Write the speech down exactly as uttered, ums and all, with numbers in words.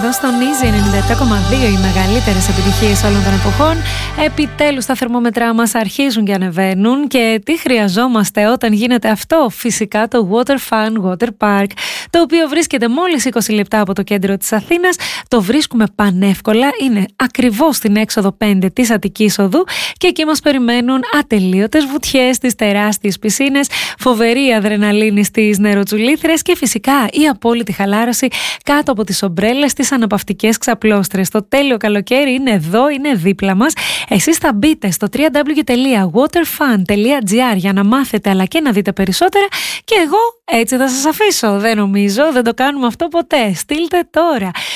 εδώ στον Easy ενενήντα επτά κόμμα δύο, οι μεγαλύτερες επιτυχίες όλων των εποχών. Επιτέλους τα θερμόμετρά μας αρχίζουν και ανεβαίνουν. Και τι χρειαζόμαστε όταν γίνεται αυτό? Φυσικά το Water Fun Water Park, το οποίο βρίσκεται μόλις είκοσι λεπτά από το κέντρο της Αθήνας. Το βρίσκουμε πανεύκολα, είναι ακριβώς στην έξοδο πέντε της Αττικής Οδού και εκεί μας περιμένουν ατελείωτες βουτιές στις τεράστιες πισίνες, φοβερή αδρεναλίνη στις νεροτσουλήθρες και φυσικά η απόλυτη χαλάρωση κάτω από τις ομπρέλες, τις αναπαυτικές ξαπλώστρες. Το τέλειο καλοκαίρι είναι εδώ, είναι δίπλα μας. Εσείς θα μπείτε στο double-u double-u double-u τελεία waterfun τελεία gr για να μάθετε αλλά και να δείτε περισσότερα και εγώ έτσι θα σας αφήσω. Δεν νομίζω, δεν το κάνουμε αυτό ποτέ. Στείλτε τώρα